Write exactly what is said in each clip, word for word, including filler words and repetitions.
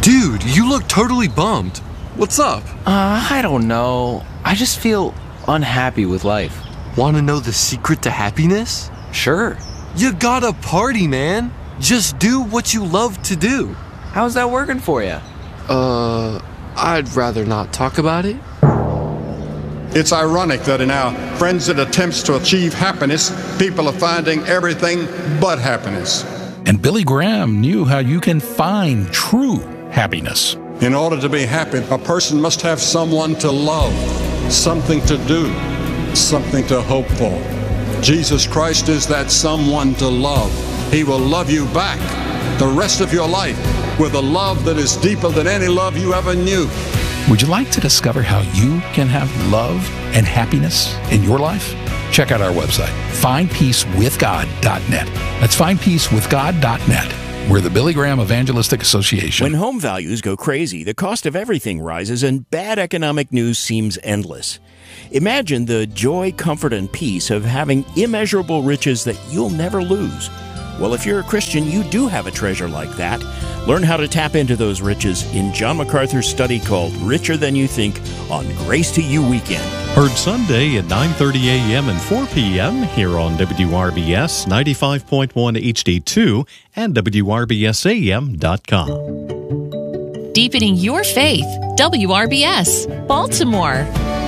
Dude, you look totally bummed. What's up? Uh, I don't know. I just feel unhappy with life. Want to know the secret to happiness? Sure. You gotta party, man. Just do what you love to do. How's that working for you? Uh, I'd rather not talk about it. It's ironic that in our frenzied attempts to achieve happiness, people are finding everything but happiness. And Billy Graham knew how you can find true happiness. In order to be happy, a person must have someone to love, something to do, something to hope for. Jesus Christ is that someone to love. He will love you back the rest of your life with a love that is deeper than any love you ever knew. Would you like to discover how you can have love and happiness in your life? Check out our website, find peace with god dot net. That's find peace with god dot net. We're the Billy Graham Evangelistic Association. When home values go crazy, the cost of everything rises, and bad economic news seems endless. Imagine the joy, comfort, and peace of having immeasurable riches that you'll never lose. Well, if you're a Christian, you do have a treasure like that. Learn how to tap into those riches in John MacArthur's study called Richer Than You Think on Grace to You Weekend. Heard Sunday at nine thirty a.m. and four p.m. here on W R B S ninety-five point one H D two and W R B S A M dot com. Deepening your faith, W R B S, Baltimore.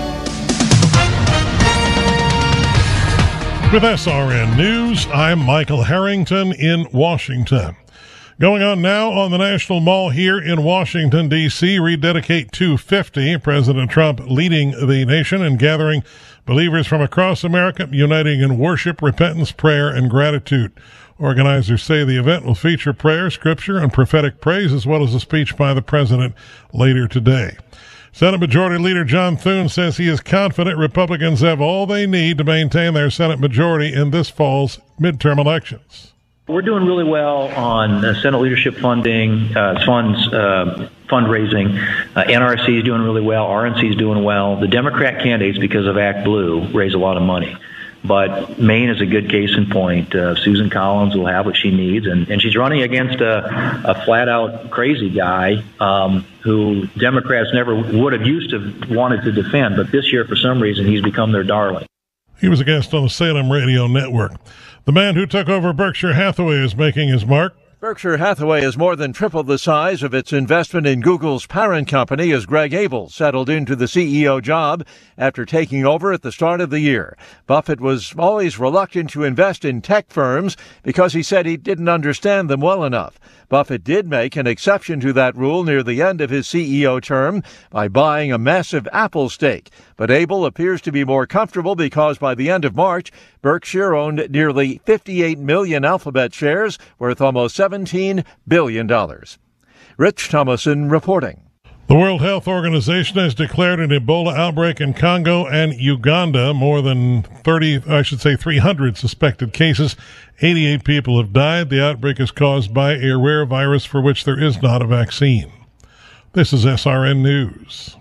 With S R N News, I'm Michael Harrington in Washington. Going on now on the National Mall here in Washington, D C, Rededicate two fifty. President Trump leading the nation and gathering believers from across America, uniting in worship, repentance, prayer, and gratitude. Organizers say the event will feature prayer, scripture, and prophetic praise, as well as a speech by the president later today. Senate Majority Leader John Thune says he is confident Republicans have all they need to maintain their Senate majority in this fall's midterm elections. We're doing really well on uh, Senate leadership funding, uh, funds, uh, fundraising. Uh, N R C is doing really well. R N C is doing well. The Democrat candidates, because of Act Blue, raise a lot of money. But Maine is a good case in point. Uh, Susan Collins will have what she needs, and, and she's running against a, a flat-out crazy guy um, who Democrats never would have used to wanted to defend. But this year, for some reason, he's become their darling. He was a guest on the Salem Radio Network. The man who took over Berkshire Hathaway is making his mark. Berkshire Hathaway has more than tripled the size of its investment in Google's parent company as Greg Abel settled into the C E O job after taking over at the start of the year. Buffett was always reluctant to invest in tech firms because he said he didn't understand them well enough. Buffett did make an exception to that rule near the end of his C E O term by buying a massive Apple stake. But Abel appears to be more comfortable because by the end of March, Berkshire owned nearly fifty-eight million Alphabet shares worth almost seventeen billion dollars. Rich Thomason reporting. The World Health Organization has declared an Ebola outbreak in Congo and Uganda. More than thirty, I should say three hundred suspected cases. eighty-eight people have died. The outbreak is caused by a rare virus for which there is not a vaccine. This is S R N News.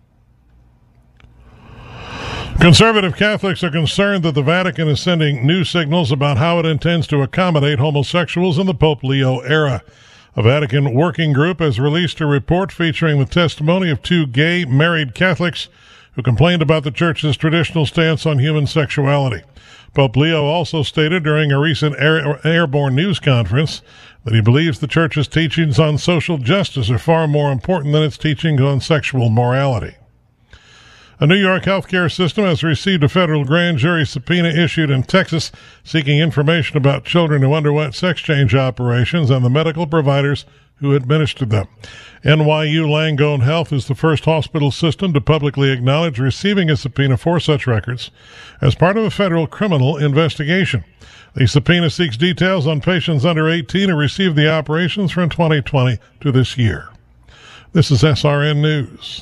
Conservative Catholics are concerned that the Vatican is sending new signals about how it intends to accommodate homosexuals in the Pope Leo era. A Vatican working group has released a report featuring the testimony of two gay married Catholics who complained about the Church's traditional stance on human sexuality. Pope Leo also stated during a recent air, airborne news conference that he believes the Church's teachings on social justice are far more important than its teachings on sexual morality. A New York healthcare system has received a federal grand jury subpoena issued in Texas seeking information about children who underwent sex change operations and the medical providers who administered them. N Y U Langone Health is the first hospital system to publicly acknowledge receiving a subpoena for such records as part of a federal criminal investigation. The subpoena seeks details on patients under eighteen who received the operations from twenty twenty to this year. This is S R N News.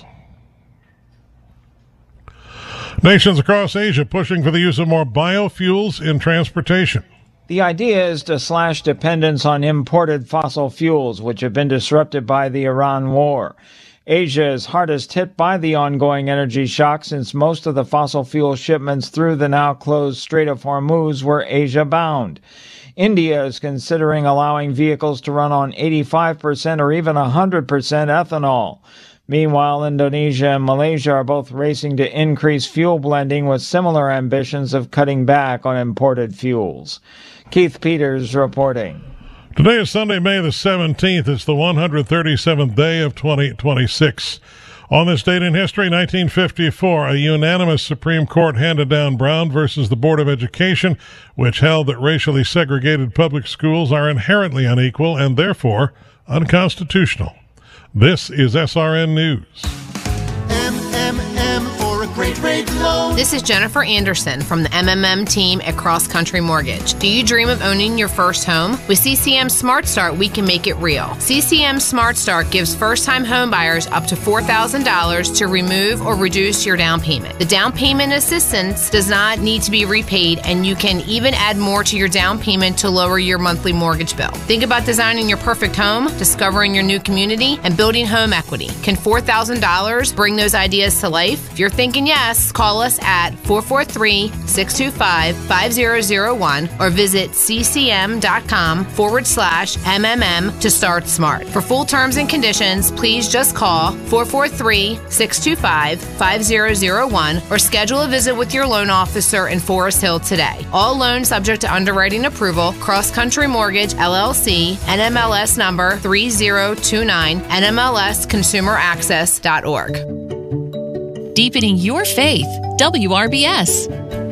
Nations across Asia pushing for the use of more biofuels in transportation. The idea is to slash dependence on imported fossil fuels, which have been disrupted by the Iran war. Asia is hardest hit by the ongoing energy shock since most of the fossil fuel shipments through the now closed Strait of Hormuz were Asia-bound. India is considering allowing vehicles to run on eighty-five percent or even one hundred percent ethanol. Meanwhile, Indonesia and Malaysia are both racing to increase fuel blending with similar ambitions of cutting back on imported fuels. Keith Peters reporting. Today is Sunday, May the seventeenth. It's the one hundred thirty-seventh day of twenty twenty-six. On this date in history, nineteen fifty-four, a unanimous Supreme Court handed down Brown versus the Board of Education, which held that racially segregated public schools are inherently unequal and therefore unconstitutional. This is S R N News. M M M for a great rate loan. This is Jennifer Anderson from the M M M team at Cross Country Mortgage. Do you dream of owning your first home? With C C M Smart Start, we can make it real. C C M Smart Start gives first-time home buyers up to four thousand dollars to remove or reduce your down payment. The down payment assistance does not need to be repaid, and you can even add more to your down payment to lower your monthly mortgage bill. Think about designing your perfect home, discovering your new community, and building home equity. Can four thousand dollars bring those ideas to life? If you're thinking yes, call us at four four three, six two five, five zero zero one or visit ccm.com forward slash MMM to start smart. For full terms and conditions, please just call four four three, six two five, five zero zero one or schedule a visit with your loan officer in Forest Hill today. All loans subject to underwriting approval. Cross Country Mortgage, L L C, N M L S number three zero two nine, N M L S consumer access dot org. Deepening your faith. W R B S.